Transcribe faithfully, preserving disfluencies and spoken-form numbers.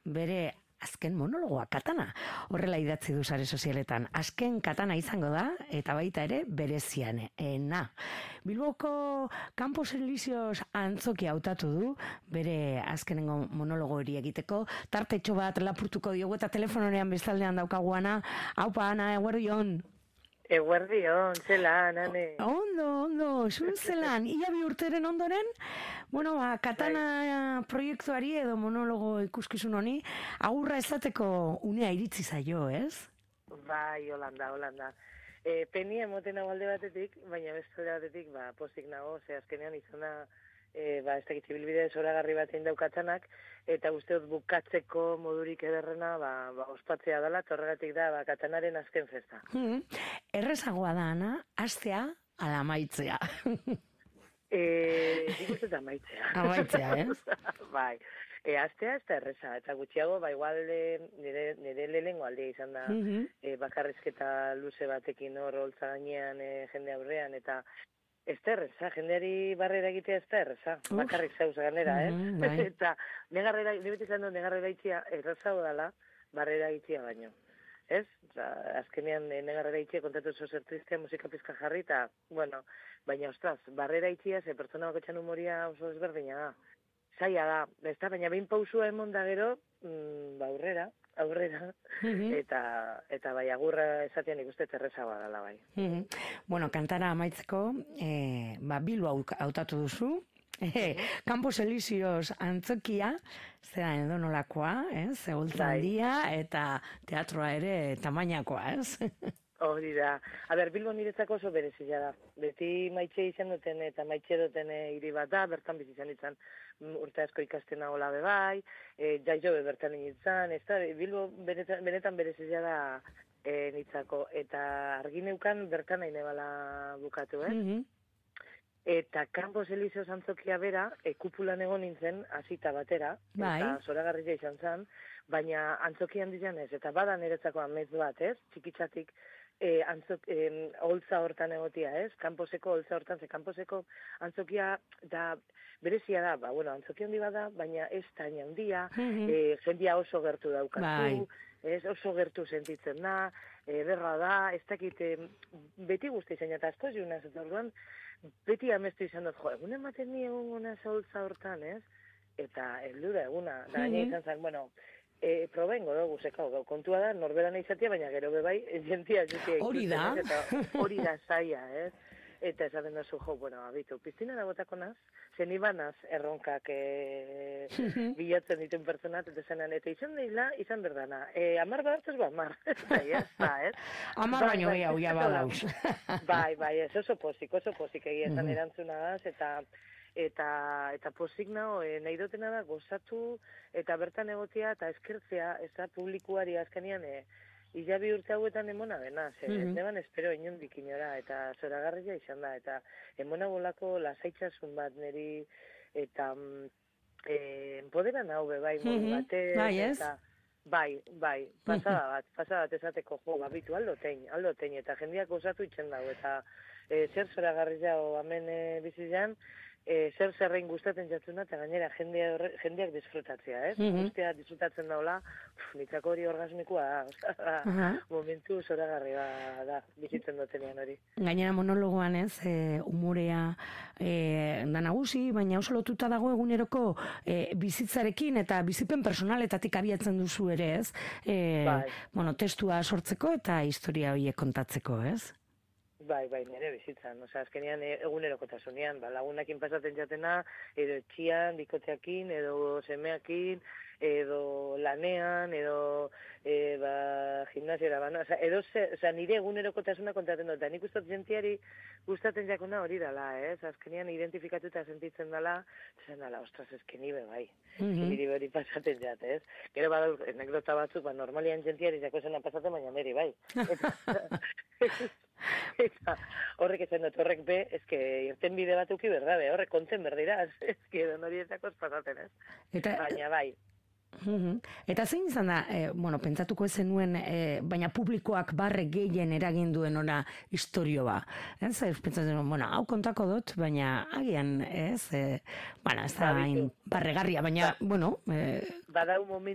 bere azken monologoa, katana. Horrela idatzi du sare sozialetan. Azken katana izango da, eta baita ere berezian, ena. Bilboko Campos Elíseos antzokia hautatu du, bere azkenengo monologo hori egiteko. Tartetxo bat lapurtuko diogu eta telefonorean bestaldean daukaguana. Haupa, Ana, eguerdion. Eguerdion, zelan, ane. Ondo, ondo, zuen zelan. Ia bi urteren ondoren, bueno, ba, katana proiektuari edo monologo ikuskizun honi, agurra esateko unea iritsi zaio, ez? Bai, holanda, holanda. E, penia emoten hau alde batetik, baina beste batetik, ba, postik nago, ze azkenean izan da, e, ba, ez dakit zibilbide zoragarri batein daukatzanak, eta uste dut bukatzeko modurik ederrena, ba, ba, ospatzea dela, torregatik da, ba, katanaren azken festa. Hmm. Errezagoa da, Ana, hastea ala amaitzea. E, dik uste eta amaitzea. Amaitzea, ez? Bai. E, astea ez da erreza, eta gutxiago, ba, igual nire, nire lehengo aldea izan da, mm -hmm. e, bakarrizketa luze batekin hor holtza gainean e, jende aurrean, eta ez da erreza, jendeari barrera egitea ez da erreza, Uf. bakarrik zauz ganera, eh? Mm -hmm, eta negarrera, nire beti izan du, negarrera itxia errezago dela, barrera itxia baino. Ez? Oza, azkenean negarrera itxia kontatu zo zer tristea musika pizka jarri, eta, bueno, baina, ostras, barrera itxia, ze pertsona bakotxan humoria oso ezberdina da. Zaila da, ez da, baina behin pausua emon da gero, mm, ba, aurrera, aurrera, mm-hmm. eta, eta bai, agurra esatean ikuste terrezagoa dela, bai. Mm-hmm. Bueno, kantara amaitzeko, eh, ba, Bilbo hautatu duzu, eh, Campos Elíseos antzokia, zera edo nolakoa, ez, Zehultza handia, eta teatroa ere tamainakoa, ez? Hori da. A ber, Bilbo niretzako oso berezia da. Beti maitxe izan duten eta maitxe duten hiri bat da, bertan bizi izan izan urte asko ikasten nagola bebai, e, jaiobe bertan nintzen, ez da, Bilbo benetan, benetan berezia da e, nitzako, eta argi neukan bertan nahi nebala bukatu, eh? Mm-hmm. Eta Campos Elíseos antzokia bera, e, kupulan egon nintzen, hasita batera, bai. Eta zoragarria izan zen, baina antzokian dizan ez, eta bada niretzako amets bat, ez? Txikitzatik, E, antzok, e, holtza hortan egotia, ez? Kamposeko holtza hortan, ze Kamposeko antzokia da, berezia da, ba, bueno, antzokia handi bada, baina ez taina handia, mm-hmm. e, jendia oso gertu daukatu, bai. Ez, oso gertu sentitzen da, e, berra da, ez dakit, e, beti guzti izan, eta asko ziunaz, eta orduan, beti amestu izan dut, jo, egun ematen ni egun gona holtza hortan, ez? Eta, heldu da eguna, da, mm-hmm. izan zen, bueno, E, probengo dugu, zekau, kontua da, norberan izatea, baina gero bebai, jentia jutia ikusten. Hori da. Hori da zaila, ez? Eta esaten duzu, jo, bueno, abitu, piztina da botako naz, zen ibanaz erronkak e, bilatzen dituen pertsonat, eta zenan, eta izan deila, izan berdana. E, amar bat ez ba, amar. Ez da, ez? Amar baino gehiago, ja badauz. Bai, bai, ez oso pozik, oso pozik egia esan erantzuna da, eta... eta eta pozik nago, e, nahi dutena da gozatu eta bertan egotea eta eskertzea, ez da publikuari azkenean e, hilabi urte hauetan emona dena, ze, mm-hmm. neban espero inondik inora, eta zoragarria izan da, eta emona bolako lasaitzasun bat niri, eta e, empoderan hau bebai, mm-hmm. batez, bai, ez? Eta, bai, bai, pasada bat, pasada bat esateko, jo, babitu, aldo tein, aldo tein, eta jendeak gozatu itzen dago, eta e, zer zoragarria o amen e, bizizan, E, zer zerrein gustatzen jatzuna, eta gainera jendea, jendeak disfrutatzea, ez? Mm-hmm. Guztia disfrutatzen daula, nitzako hori orgasmikoa da, uh-huh. momentu zoragarri da, da, bizitzen dutenean hori. Gainera monologoan ez, e, umorea e, da nagusi, baina oso lotuta dago eguneroko e, bizitzarekin eta bizipen personaletatik abiatzen duzu ere, ez? E, bai. Bueno, testua sortzeko eta historia horiek kontatzeko, ez? Bai, bai, nire bizitzan. Osa, azkenean egunerokotasunean, ba, lagunakin pasatzen jatena, edo etxian, bikoteakin, edo semeakin, edo lanean, edo e, ba, gimnasiora, ba, no? Osa, edo ze, osa, nire egunerokotasuna kontatzen dut. Nik ustot jentiari gustatzen jakuna hori dela, ez? Azkenean identifikatuta sentitzen dela, zen dela, ostras, ezkeni be, bai. Mm-hmm. Niri hori pasatzen jat, ez? Gero bada, anekdota batzuk, ba, normalian jentiari jako zena pasatzen, baina niri, bai. Eta horrek esan dut, horrek be, ezke irten bide bat uki berda, be, horrek konten berdira, ezke edo nori ezako espazaten, ez? Eta, baina bai. Eta zein izan da, e, bueno, pentsatuko ez zenuen, e, baina publikoak barre gehien eragin duen ona historio ba. Ez, pentsatzen, bueno, hau kontako dut, baina agian, ez, e, bueno, ez da hain barregarria, baina, bueno. E, Badau momentu